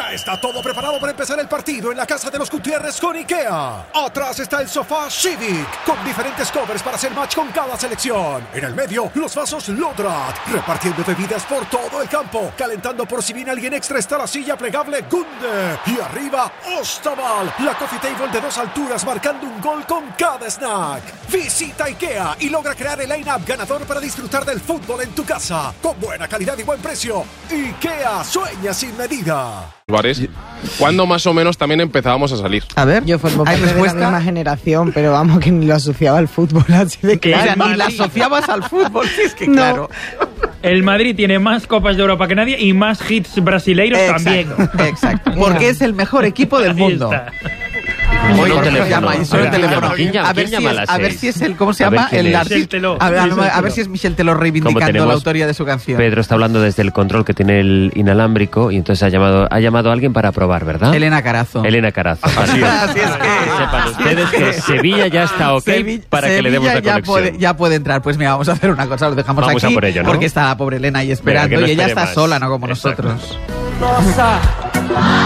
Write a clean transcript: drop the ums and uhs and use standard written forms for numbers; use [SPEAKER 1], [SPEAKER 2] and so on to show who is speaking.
[SPEAKER 1] Ya está todo preparado para empezar el partido en la casa de los Gutiérrez con IKEA. Atrás está el sofá Civic, con diferentes covers para hacer match con cada selección. En el medio, los vasos Lodrat, repartiendo bebidas por todo el campo. Calentando por si viene alguien extra está la silla plegable Gunde. Y arriba, Ostaval, la coffee table de 2 alturas marcando un gol con cada snack. Visita IKEA y logra crear el line-up ganador para disfrutar del fútbol en tu casa. Con buena calidad y buen precio. IKEA, sueña sin medida.
[SPEAKER 2] ¿Cuándo más o menos también empezábamos a salir?
[SPEAKER 3] A ver,
[SPEAKER 4] yo formo parte de la misma generación, pero vamos, que ni lo asociaba al fútbol, así de claro.
[SPEAKER 3] Ni la asociabas al fútbol, sí, es que claro.
[SPEAKER 5] El Madrid tiene más Copas de Europa que nadie y más hits brasileiros también.
[SPEAKER 3] Exacto, porque es el mejor equipo del mundo.
[SPEAKER 6] Oye, teléfono.
[SPEAKER 3] A ver si es el, ¿cómo se llama? El Narcis. A ver si es Michel Teló reivindicando la autoría de su canción.
[SPEAKER 6] Pedro está hablando desde el control que tiene el inalámbrico y entonces ha llamado a alguien para probar, ¿verdad?
[SPEAKER 3] Elena Carazo.
[SPEAKER 6] Así es que sepan ustedes que Sevilla ya está ok para que le demos la conexión.
[SPEAKER 3] Ya puede entrar. Pues mira, vamos a hacer una cosa, lo dejamos
[SPEAKER 6] vamos
[SPEAKER 3] aquí
[SPEAKER 6] a por ello, ¿no?
[SPEAKER 3] Porque está la pobre Elena ahí esperando. Venga, y ella está sola, no como nosotros.